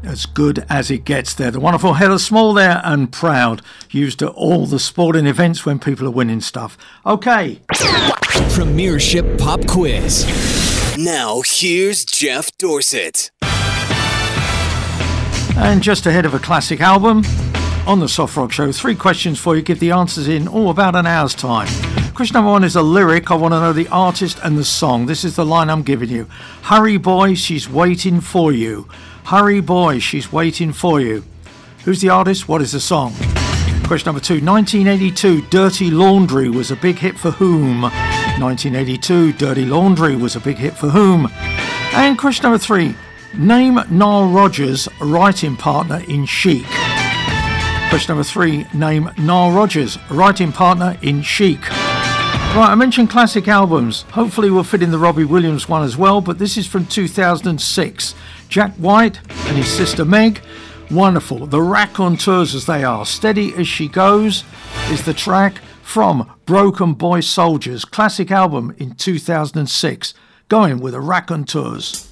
as good as it gets there. The wonderful Heather Small there, and Proud, used at all the sporting events when people are winning stuff. Okay. Premiership Pop Quiz. Now here's Jeff Dorset. And just ahead of a classic album on the Soft Rock Show, 3 questions for you. Give the answers in about an hour's time. Question number 1 is a lyric. I want to know the artist and the song. This is the line I'm giving you. Hurry boy, she's waiting for you. Hurry boy, she's waiting for you. Who's the artist? What is the song? Question number 2. 1982, Dirty Laundry was a big hit for whom? 1982, Dirty Laundry was a big hit for whom? And question number 3. Name Nile Rodgers' writing partner in Chic. Question number 3. Name Nile Rodgers' writing partner in Chic. Right, I mentioned classic albums. Hopefully we'll fit in the Robbie Williams one as well, but this is from 2006. Jack White and his sister Meg. Wonderful. The Raconteurs as they are. Steady as She Goes is the track from Broken Boy Soldiers. Classic album in 2006. Going with the Raconteurs.